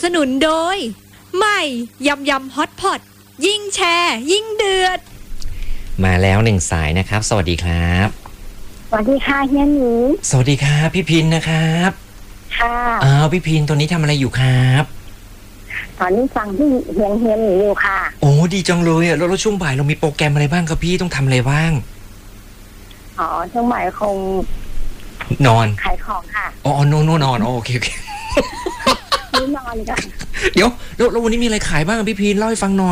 สนุนโดยใหม่ยำยำฮอตพอตยิ่งแชร์ยิ่งเดือดมาแล้วหนึ่งสายนะครับสวัสดีครับสวัสดีค่ะเฮียหนูสวัสดีครับพี่พินนะครับค่ะพี่พินตอนนี้ทำอะไรอยู่ครับตอนนี้ฟังที่เฮียหนูอยู่ค่ะโอ้ดีจังเลยอ่ะแล้วช่วงบ่ายเรามีโปรแกรมอะไรบ้างครับพี่ต้องทำอะไรบ้างช่วงบ่ายคงนอนขายของค่ะนอนโอเคนี่นอนค่ะเดี๋ยวแล้ววันนี้มีอะไรขายบ้างพี่พินเล่าให้ฟังหน่อย